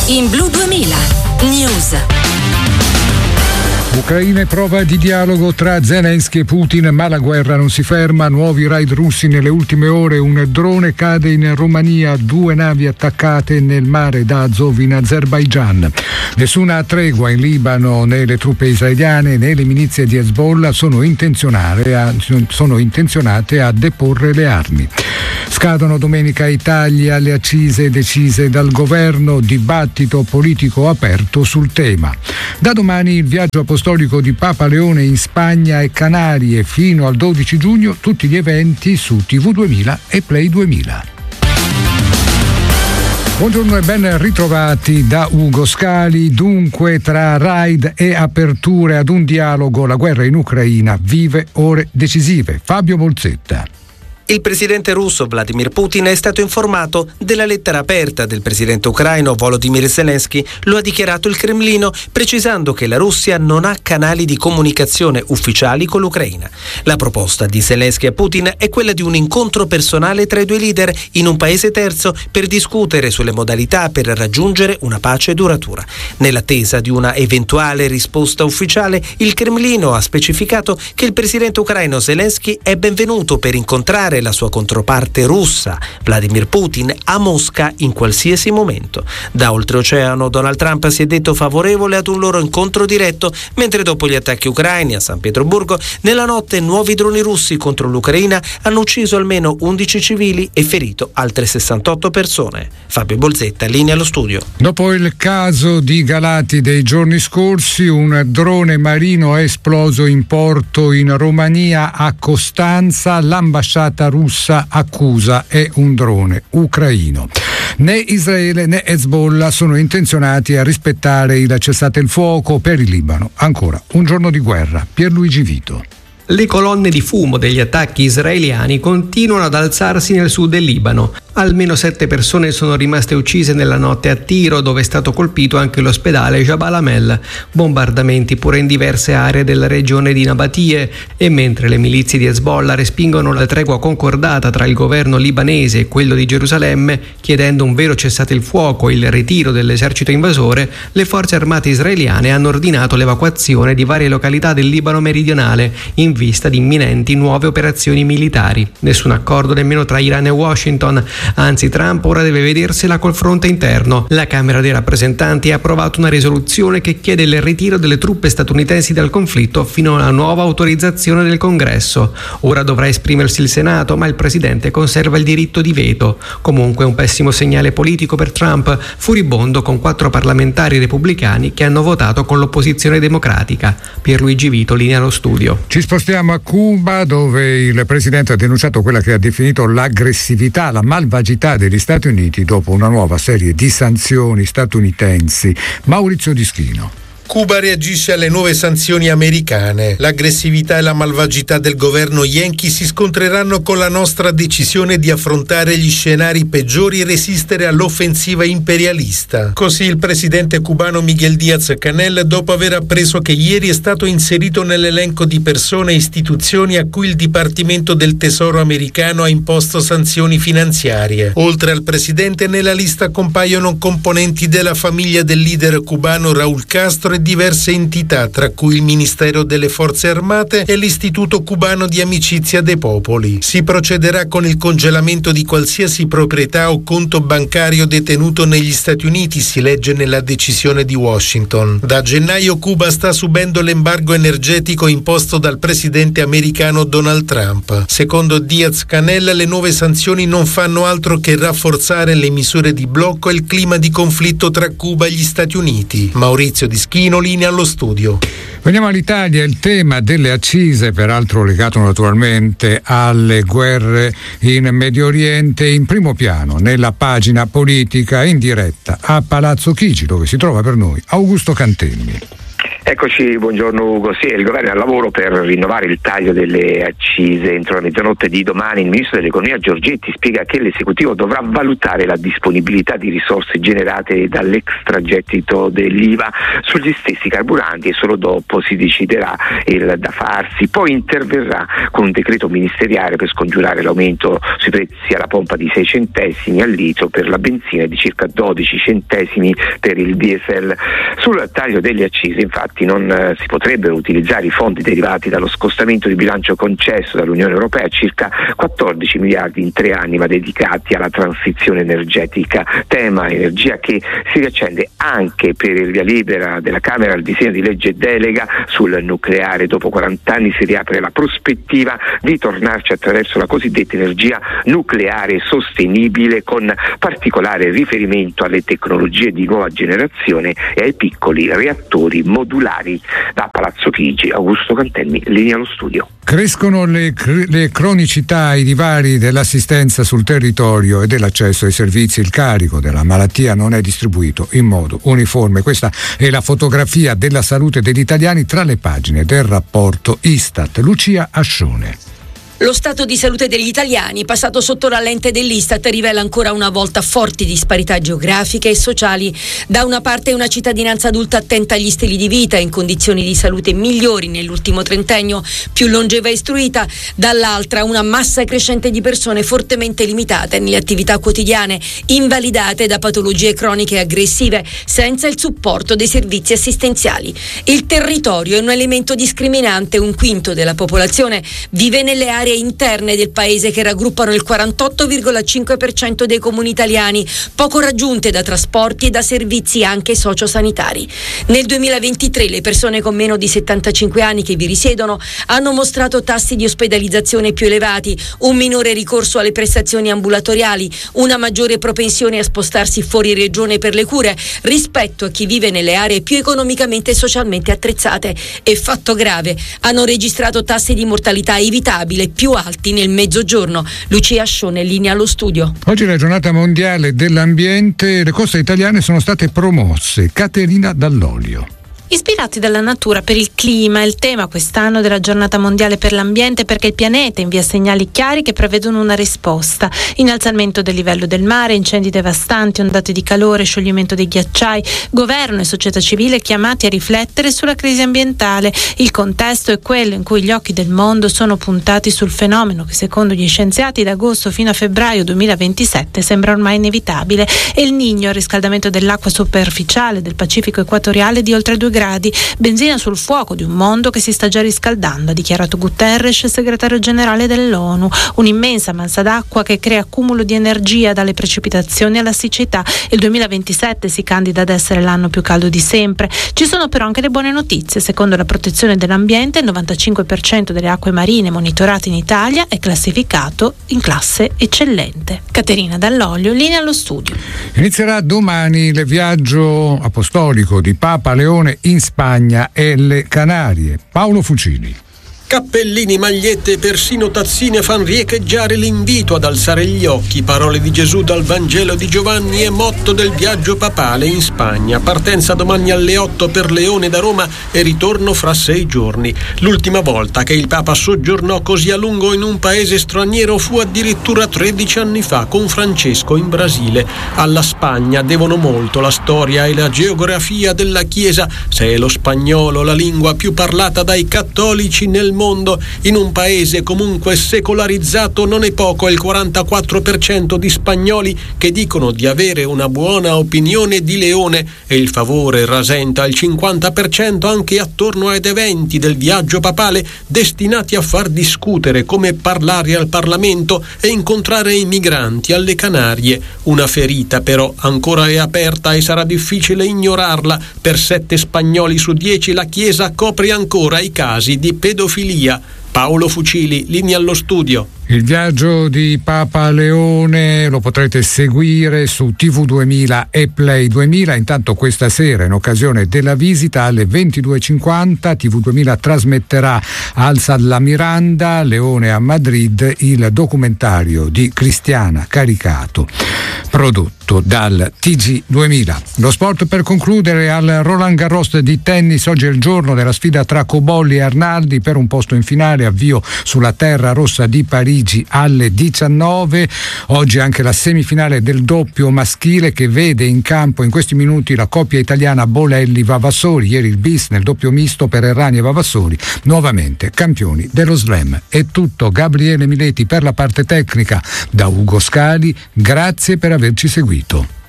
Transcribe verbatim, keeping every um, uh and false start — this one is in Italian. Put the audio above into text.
In Blu duemila News. Ucraina è prova di dialogo tra Zelensky e Putin, ma la guerra non si ferma. Nuovi raid russi nelle ultime ore, un drone cade in Romania, due navi attaccate nel mare d'Azov in Azerbaigian. Nessuna tregua in Libano, né le truppe israeliane né le milizie di Hezbollah sono intenzionate a, sono intenzionate a deporre le armi. Scadono domenica i tagli alle accise decise dal governo, dibattito politico aperto sul tema. Da domani il viaggio apostolico di Papa Leone in Spagna e Canarie fino al dodici giugno, tutti gli eventi su T V duemila e Play duemila. Buongiorno e ben ritrovati da Ugo Scali. Dunque, tra raid e aperture ad un dialogo, la guerra in Ucraina vive ore decisive. Fabio Bolzetta. Il presidente russo Vladimir Putin è stato informato della lettera aperta del presidente ucraino Volodymyr Zelensky. Lo ha dichiarato il Cremlino, precisando che la Russia non ha canali di comunicazione ufficiali con l'Ucraina. La proposta di Zelensky a Putin è quella di un incontro personale tra i due leader in un paese terzo per discutere sulle modalità per raggiungere una pace duratura. Nell'attesa di una eventuale risposta ufficiale, il Cremlino ha specificato che il presidente ucraino Zelensky è benvenuto per incontrare la sua controparte russa, Vladimir Putin, a Mosca in qualsiasi momento. Da oltreoceano Donald Trump si è detto favorevole ad un loro incontro diretto, mentre dopo gli attacchi ucraini a San Pietroburgo, nella notte nuovi droni russi contro l'Ucraina hanno ucciso almeno undici civili e ferito altre sessantotto persone. Fabio Bolzetta, linea allo studio. Dopo il caso di Galati dei giorni scorsi, un drone marino è esploso in porto in Romania a Costanza. L'ambasciata russa accusa è un drone ucraino. Né Israele né Hezbollah sono intenzionati a rispettare il cessate il fuoco per il Libano. Ancora un giorno di guerra. Pierluigi Vito. Le colonne di fumo degli attacchi israeliani continuano ad alzarsi nel sud del Libano. Almeno sette persone sono rimaste uccise nella notte a Tiro, dove è stato colpito anche l'ospedale Jabal Amel. Bombardamenti pure in diverse aree della regione di Nabatie. E mentre le milizie di Hezbollah respingono la tregua concordata tra il governo libanese e quello di Gerusalemme, chiedendo un vero cessate il fuoco e il ritiro dell'esercito invasore, le forze armate israeliane hanno ordinato l'evacuazione di varie località del Libano meridionale in vista di imminenti nuove operazioni militari. Nessun accordo nemmeno tra Iran e Washington. Anzi, Trump ora deve vedersela col fronte interno. La Camera dei rappresentanti ha approvato una risoluzione che chiede il ritiro delle truppe statunitensi dal conflitto fino a una nuova autorizzazione del Congresso. Ora dovrà esprimersi il Senato, ma il presidente conserva il diritto di veto. Comunque un pessimo segnale politico per Trump, furibondo con quattro parlamentari repubblicani che hanno votato con l'opposizione democratica. Pierluigi Vito, linea allo studio. Ci spostiamo a Cuba, dove il presidente ha denunciato quella che ha definito l'aggressività, la malvagità degli Stati Uniti dopo una nuova serie di sanzioni statunitensi. Maurizio Dischino. Cuba reagisce alle nuove sanzioni americane. L'aggressività e la malvagità del governo Yankee si scontreranno con la nostra decisione di affrontare gli scenari peggiori e resistere all'offensiva imperialista. Così il presidente cubano Miguel Díaz-Canel, dopo aver appreso che ieri è stato inserito nell'elenco di persone e istituzioni a cui il Dipartimento del Tesoro americano ha imposto sanzioni finanziarie. Oltre al presidente, nella lista compaiono componenti della famiglia del leader cubano Raúl Castro e diverse entità, tra cui il Ministero delle Forze Armate e l'Istituto Cubano di Amicizia dei Popoli. Si procederà con il congelamento di qualsiasi proprietà o conto bancario detenuto negli Stati Uniti, si legge nella decisione di Washington. Da gennaio Cuba sta subendo l'embargo energetico imposto dal presidente americano Donald Trump. Secondo Díaz-Canel, le nuove sanzioni non fanno altro che rafforzare le misure di blocco e il clima di conflitto tra Cuba e gli Stati Uniti. Maurizio Dischino, linea allo studio. Veniamo all'Italia. Il tema delle accise, peraltro legato naturalmente alle guerre in Medio Oriente, in primo piano nella pagina politica in diretta a Palazzo Chigi, dove si trova per noi Augusto Cantelli. Eccoci, buongiorno Ugo. Sì, il governo è al lavoro per rinnovare il taglio delle accise entro la mezzanotte di domani. Il ministro dell'economia Giorgetti spiega che l'esecutivo dovrà valutare la disponibilità di risorse generate dall'extragettito dell'I V A sugli stessi carburanti e solo dopo si deciderà il da farsi. Poi interverrà con un decreto ministeriale per scongiurare l'aumento sui prezzi alla pompa di sei centesimi al litro per la benzina e di circa dodici centesimi per il diesel. Sul taglio delle accise, infatti, non eh, si potrebbero utilizzare i fondi derivati dallo scostamento di bilancio concesso dall'Unione Europea, circa quattordici miliardi in tre anni, ma dedicati alla transizione energetica, tema energia che si riaccende anche per il via libera della Camera al disegno di legge delega sul nucleare. Dopo quaranta anni si riapre la prospettiva di tornarci attraverso la cosiddetta energia nucleare sostenibile, con particolare riferimento alle tecnologie di nuova generazione e ai piccoli reattori modulari. Da Palazzo Chigi, Augusto Cantelmi, linea allo studio. Crescono le, le cronicità, i divari dell'assistenza sul territorio e dell'accesso ai servizi. Il carico della malattia non è distribuito in modo uniforme. Questa è la fotografia della salute degli italiani tra le pagine del rapporto Istat. Lucia Ascione. Lo stato di salute degli italiani, passato sotto la lente dell'Istat, rivela ancora una volta forti disparità geografiche e sociali. Da una parte una cittadinanza adulta attenta agli stili di vita, in condizioni di salute migliori nell'ultimo trentennio, più longeva e istruita, dall'altra una massa crescente di persone fortemente limitate nelle attività quotidiane, invalidate da patologie croniche aggressive, senza il supporto dei servizi assistenziali. Il territorio è un elemento discriminante, un quinto della popolazione vive nelle aree interne del paese che raggruppano il quarantotto virgola cinque per cento dei comuni italiani, poco raggiunte da trasporti e da servizi anche sociosanitari. Nel duemilaventitré le persone con meno di settantacinque anni che vi risiedono hanno mostrato tassi di ospedalizzazione più elevati, un minore ricorso alle prestazioni ambulatoriali, una maggiore propensione a spostarsi fuori regione per le cure rispetto a chi vive nelle aree più economicamente e socialmente attrezzate. E fatto grave, hanno registrato tassi di mortalità evitabile più alti nel mezzogiorno. Lucia Ascione, linea allo studio. Oggi è la giornata mondiale dell'ambiente, le coste italiane sono state promosse. Caterina Dall'Olio. Ispirati dalla natura per il clima, il tema quest'anno della giornata mondiale per l'ambiente, perché il pianeta invia segnali chiari che prevedono una risposta: innalzamento del livello del mare, incendi devastanti, ondate di calore, scioglimento dei ghiacciai. Governo e società civile chiamati a riflettere sulla crisi ambientale. Il contesto è quello in cui gli occhi del mondo sono puntati sul fenomeno che, secondo gli scienziati, da agosto fino a febbraio duemilaventisette sembra ormai inevitabile. El Niño, riscaldamento dell'acqua superficiale del Pacifico equatoriale di oltre due gradi, benzina sul fuoco di un mondo che si sta già riscaldando, ha dichiarato Guterres, segretario generale dell'ONU. Un'immensa massa d'acqua che crea accumulo di energia dalle precipitazioni alla siccità. Il duemilaventisette si candida ad essere l'anno più caldo di sempre. Ci sono però anche le buone notizie. Secondo la protezione dell'ambiente, il novantacinque per cento delle acque marine monitorate in Italia è classificato in classe eccellente. Caterina Dall'Olio, linea allo studio. Inizierà domani il viaggio apostolico di Papa Leone in Spagna e le Canarie. Paolo Fucili. Cappellini, magliette e persino tazzine fan riecheggiare l'invito ad alzare gli occhi. Parole di Gesù dal Vangelo di Giovanni e motto del viaggio papale in Spagna. Partenza domani alle otto per Leone da Roma e ritorno fra sei giorni. L'ultima volta che il Papa soggiornò così a lungo in un paese straniero fu addirittura tredici anni fa con Francesco in Brasile. Alla Spagna devono molto la storia e la geografia della Chiesa, se è lo spagnolo la lingua più parlata dai cattolici nel mondo. In un paese comunque secolarizzato non è poco il quarantaquattro per cento di spagnoli che dicono di avere una buona opinione di Leone, e il favore rasenta il cinquanta per cento anche attorno ad eventi del viaggio papale destinati a far discutere come parlare al Parlamento e incontrare i migranti alle Canarie. Una ferita però ancora è aperta e sarà difficile ignorarla. Per sette spagnoli su dieci la Chiesa copre ancora i casi di pedofilia. Paolo Fucili, linea allo studio. Il viaggio di Papa Leone lo potrete seguire su T V duemila e Play duemila. Intanto questa sera, in occasione della visita, alle ventidue e cinquanta T V duemila trasmetterà Alza la Miranda, Leone a Madrid, il documentario di Cristiana Caricato, prodotto condotto dal T G duemila. Lo sport per concludere: al Roland Garros di tennis oggi è il giorno della sfida tra Cobolli e Arnaldi per un posto in finale, avvio sulla terra rossa di Parigi alle diciannove. Oggi anche la semifinale del doppio maschile che vede in campo in questi minuti la coppia italiana Bolelli-Vavassori. Ieri il bis nel doppio misto per Errani e Vavassori, nuovamente campioni dello slam. È tutto. Gabriele Mileti per la parte tecnica, da Ugo Scali, grazie per averci seguito.